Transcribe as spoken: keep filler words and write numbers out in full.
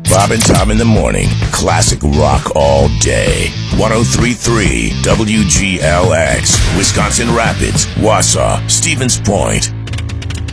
Bob and Tom in the morning. Classic rock all day. one oh three point three W G L X. Wisconsin Rapids, Wausau, Stevens Point.